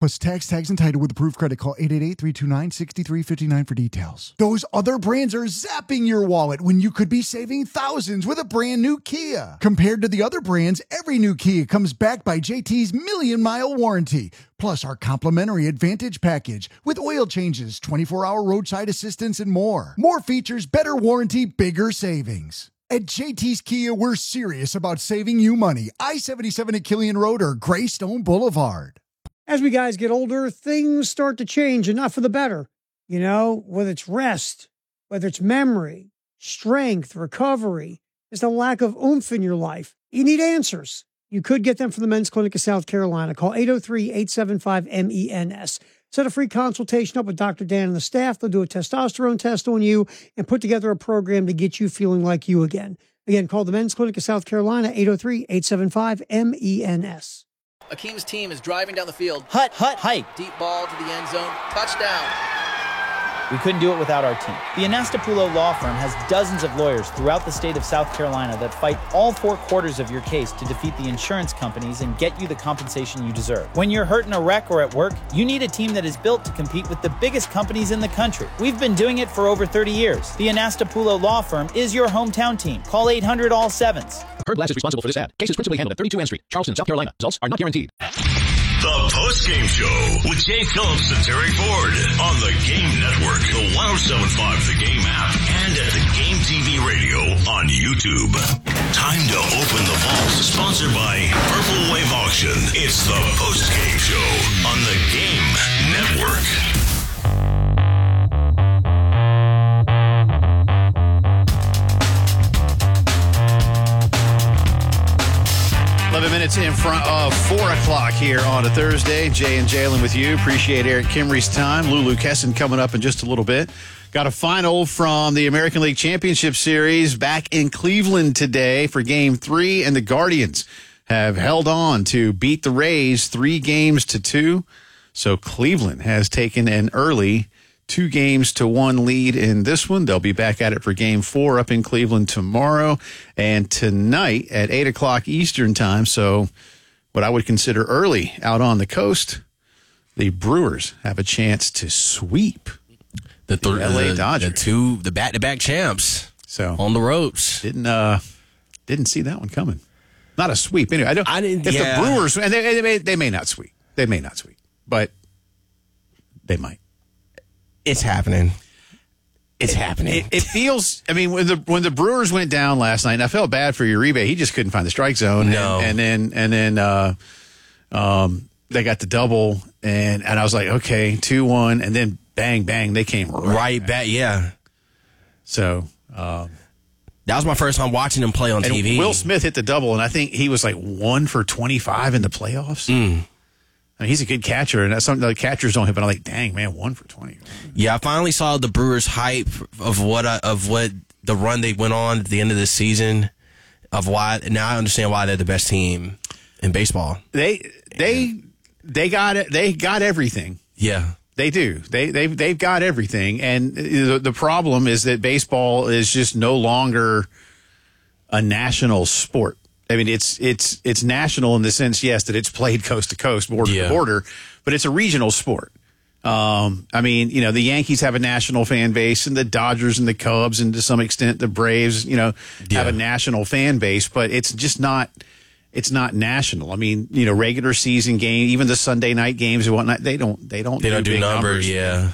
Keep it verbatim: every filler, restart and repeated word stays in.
Plus tax, tags, and title with approved credit. Call eight eight eight, three two nine, six three five nine for details. Those other brands are zapping your wallet when you could be saving thousands with a brand new Kia. Compared to the other brands, every new Kia comes backed by J T's Million Mile Warranty. Plus our complimentary Advantage package with oil changes, twenty-four hour roadside assistance, and more. More features, better warranty, bigger savings. At J T's Kia, we're serious about saving you money. I seventy-seven at Killian Road or Greystone Boulevard. As we guys get older, things start to change, and not for the better. You know, whether it's rest, whether it's memory, strength, recovery, there's a lack of oomph in your life. You need answers. You could get them from the Men's Clinic of South Carolina. Call eight oh three, eight seven five, M E N S. Set a free consultation up with Doctor Dan and the staff. They'll do a testosterone test on you and put together a program to get you feeling like you again. Again, call the Men's Clinic of South Carolina, eight oh three, eight seven five, M E N S. Akeem's team is driving down the field. Hut, hut, hike. Deep ball to the end zone. Touchdown. We couldn't do it without our team. The Anastapulo Law Firm has dozens of lawyers throughout the state of South Carolina that fight all four quarters of your case to defeat the insurance companies and get you the compensation you deserve. When you're hurt in a wreck or at work, you need a team that is built to compete with the biggest companies in the country. We've been doing it for over thirty years. The Anastapulo Law Firm is your hometown team. Call eight hundred all sevens. Herb Glass is responsible for this ad. Cases principally handled at thirty-two N Street, Charleston, South Carolina. Results are not guaranteed. The Post-Game Show with Jay Phillips and Terry Ford on the Game Network, the one oh seven point five The Game app, and at the Game T V radio on YouTube. Time to open the vaults, sponsored by Purple Wave Auction. It's the Post-Game Show on the Game Network. eleven minutes in front of four o'clock here on a Thursday. Jay and Jalen with you. Appreciate Eric Kimry's time. Lulu Kesson coming up in just a little bit. Got a final from the American League Championship Series back in Cleveland today for Game three, and the Guardians have held on to beat the Rays three games to two. So Cleveland has taken an early two games to one lead in this one. They'll be back at it for Game four up in Cleveland tomorrow and tonight at eight o'clock Eastern time. So what I would consider early out on the coast, the Brewers have a chance to sweep the, th- the L A the, Dodgers. The two, the back-to-back champs. So on the ropes. Didn't uh, didn't see that one coming. Not a sweep anyway. I don't. I didn't. If yeah. the Brewers, and they, they may they may not sweep. They may not sweep, but they might. It's happening. It's it, happening. It, it feels. I mean, when the when the Brewers went down last night, and I felt bad for Uribe. He just couldn't find the strike zone. No. And, and then and then uh, um, they got the double, and and I was like, okay, two one, and then bang bang, they came right, right back. back. Yeah. So um, that was my first time watching him play on and T V. Will Smith hit the double, and I think he was like one for twenty-five in the playoffs. Mm. I mean, he's a good catcher, and that's something the catchers don't hit. But I'm like, dang man, one for twenty. Yeah, I finally saw the Brewers' hype of what I, of what the run they went on at the end of the season. Of why now I understand why they're the best team in baseball. They they they got it. They got everything. Yeah, they do. They they they've got everything, and the, the problem is that baseball is just no longer a national sport. I mean, it's it's it's national in the sense, yes, that it's played coast to coast, border yeah. to border, but it's a regional sport. Um, I mean, you know, the Yankees have a national fan base, and the Dodgers and the Cubs, and to some extent the Braves, you know, yeah. have a national fan base, but it's just not it's not national. I mean, you know, regular season game, even the Sunday night games and whatnot, they don't they don't they do don't do big numbers. numbers. Yeah,